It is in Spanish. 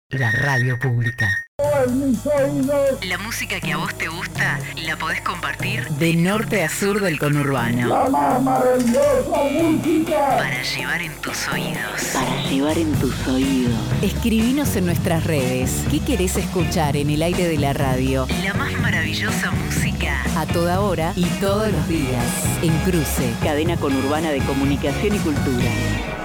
La radio pública. La música que a vos te gusta la podés compartir De norte a sur del conurbano. La más maravillosa música. para llevar en tus oídos. Para llevar en tus oídos. Escribinos en nuestras redes. ¿Qué querés escuchar en el aire de la radio? La más maravillosa música. A toda hora y todos los días. En Cruce, cadena conurbana de comunicación y cultura.